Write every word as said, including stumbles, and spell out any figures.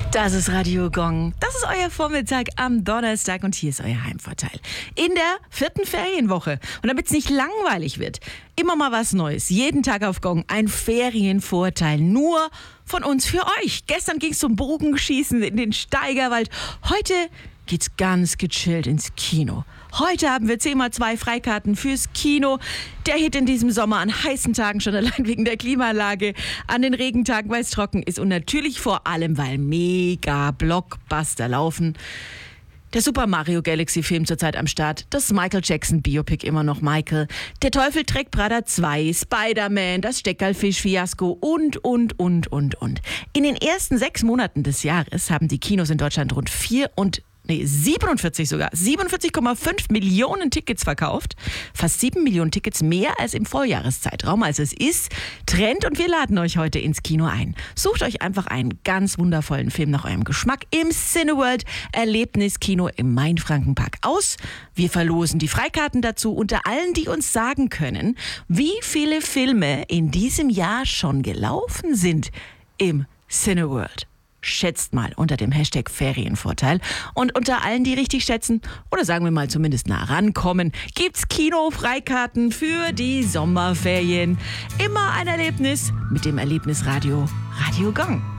Das ist Radio Gong. Das ist euer Vormittag am Donnerstag und hier ist euer Heimvorteil. In der vierten Ferienwoche. Und damit es nicht langweilig wird, immer mal was Neues. Jeden Tag auf Gong ein Ferienvorteil. Nur von uns für euch. Gestern ging es zum Bogenschießen in den Steigerwald. Heute geht's ganz gechillt ins Kino. Heute haben wir zehn mal zwei Freikarten fürs Kino. Der Hit in diesem Sommer an heißen Tagen, schon allein wegen der Klimaanlage, an den Regentagen, weil es trocken ist und natürlich vor allem, weil mega Blockbuster laufen. Der Super Mario Galaxy Film zurzeit am Start, das Michael Jackson Biopic immer noch Michael, der Teufel trägt Prada zwei, Spider-Man, das Steckerlfisch-Fiasko und, und, und, und, und. In den ersten sechs Monaten des Jahres haben die Kinos in Deutschland rund vier und Nee, siebenundvierzig sogar. siebenundvierzig Komma fünf Millionen Tickets verkauft. Fast sieben Millionen Tickets mehr als im Vorjahreszeitraum. Also es ist Trend und wir laden euch heute ins Kino ein. Sucht euch einfach einen ganz wundervollen Film nach eurem Geschmack im Cineworld Erlebniskino im Mainfrankenpark aus. Wir verlosen die Freikarten dazu unter allen, die uns sagen können, wie viele Filme in diesem Jahr schon gelaufen sind im Cineworld. Schätzt mal unter dem Hashtag Ferienvorteil. Und unter allen, die richtig schätzen, oder sagen wir mal zumindest nah rankommen, gibt's Kino-Freikarten für die Sommerferien. Immer ein Erlebnis mit dem Erlebnisradio Radio Gong.